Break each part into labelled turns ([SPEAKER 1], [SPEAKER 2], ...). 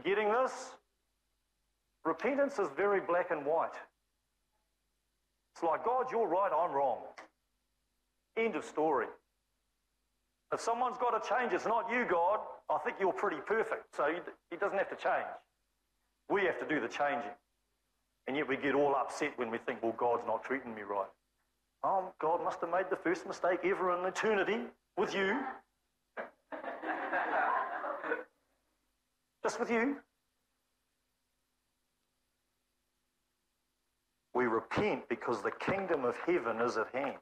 [SPEAKER 1] you getting this? Repentance is very black and white. It's like, God, you're right, I'm wrong. End of story. If someone's got to change, it's not you, God. I think you're pretty perfect, so he doesn't have to change. We have to do the changing. And yet we get all upset when we think, well, God's not treating me right. Oh, God must have made the first mistake ever in eternity with you. Just with you. We repent because the kingdom of heaven is at hand.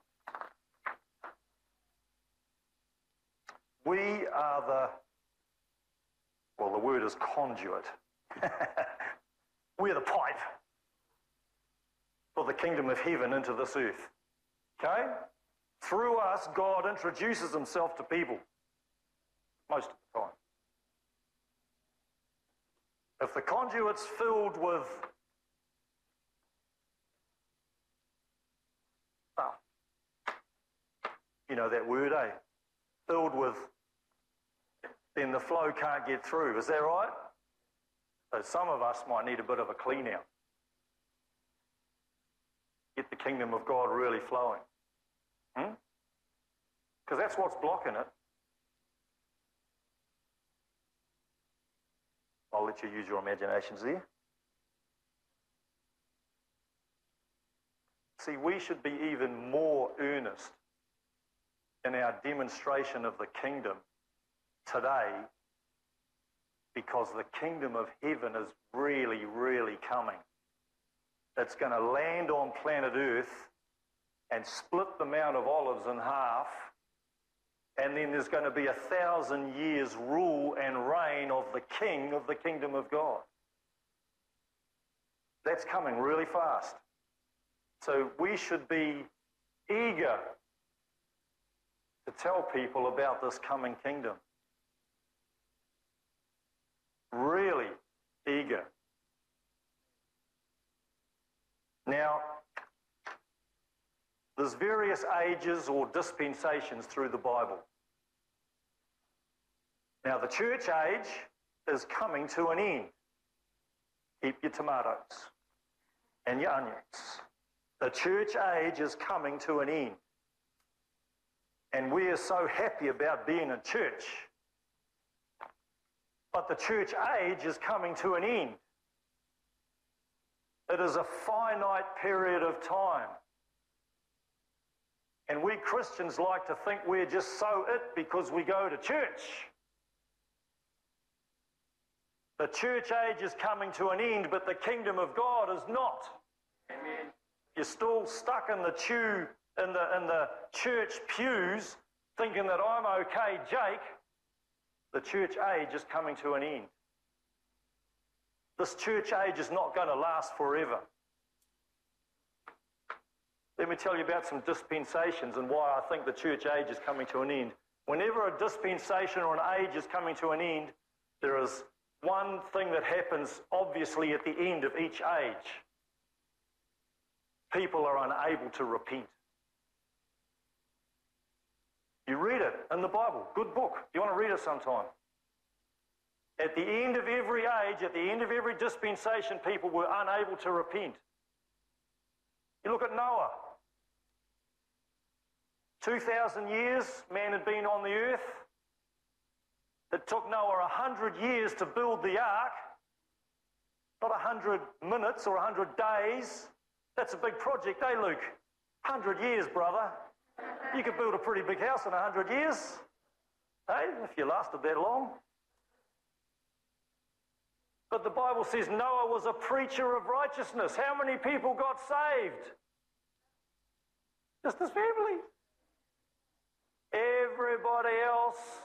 [SPEAKER 1] We are the word is conduit. We're the pipe for the kingdom of heaven into this earth. Okay? Through us, God introduces himself to people. Most of the time. If the conduit's filled with you know that word, eh? Filled with, then the flow can't get through. Is that right? So some of us might need a bit of a clean out. Get the kingdom of God really flowing. Because that's what's blocking it. I'll let you use your imaginations there. See, we should be even more earnest in our demonstration of the kingdom today, because the kingdom of heaven is really, really coming. It's going to land on planet Earth and split the Mount of Olives in half, and then there's going to be 1,000 years rule and reign of the king of the kingdom of God. That's coming really fast. So we should be eager to tell people about this coming kingdom. Really eager. Now, there's various ages or dispensations through the Bible. Now, the church age is coming to an end. Keep your tomatoes and your onions. The church age is coming to an end. And we are so happy about being in church. But the church age is coming to an end. It is a finite period of time. And we Christians like to think we're just so it because we go to church. The church age is coming to an end, but the kingdom of God is not. Amen. You're still stuck in the church pews thinking that I'm okay, Jake. The church age is coming to an end. This church age is not going to last forever. Let me tell you about some dispensations and why I think the church age is coming to an end. Whenever a dispensation or an age is coming to an end, there is one thing that happens obviously at the end of each age. People are unable to repent. You read it in the Bible, good book. You want to read it sometime. At the end of every age, at the end of every dispensation, people were unable to repent. You look at Noah. 2,000 years man had been on the earth. It took Noah 100 years to build the ark. Not 100 minutes or 100 days. That's a big project, eh, Luke? 100 years, brother. You could build a pretty big house in 100 years. Hey, if you lasted that long. But the Bible says Noah was a preacher of righteousness. How many people got saved? Just his family. Everybody else.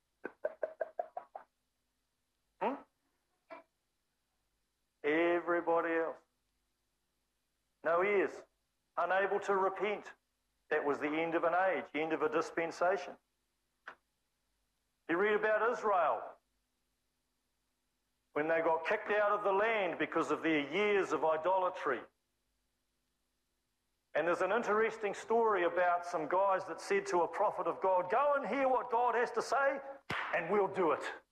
[SPEAKER 1] Everybody else. No ears. Unable to repent. That was the end of an age, the end of a dispensation. You read about Israel. When they got kicked out of the land because of their years of idolatry. And there's an interesting story about some guys that said to a prophet of God, go and hear what God has to say, and we'll do it.